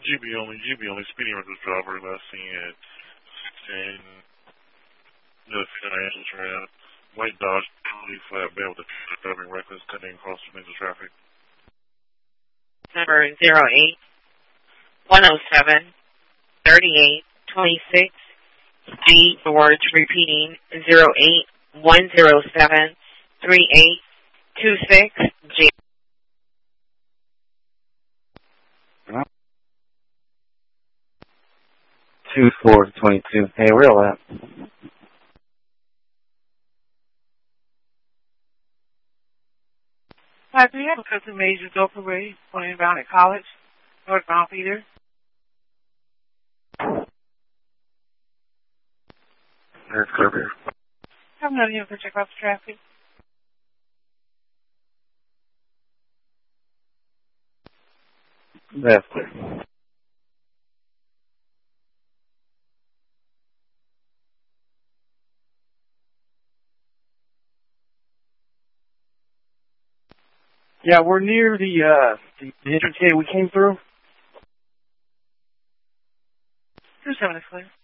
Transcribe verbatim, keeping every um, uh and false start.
G B only, G B only, speeding records driver, last seen at sixteen, no financial trap, white Dodge, totally flatbed with a driving reckless, cutting across the lanes of traffic. Number zero eight one zero seven thirty-eight twenty-six. Eight words repeating zero eight one zero seven three eight two six. G. Two four twenty two. Hey, where all at? Hi, do you have a cousin Major Doper Ray playing down at college? Northbound Peter? That's Kirby. I'm not here for check out the traffic. That's clear. Yeah, we're near the, uh, the, the interchange we came through. two seven is clear.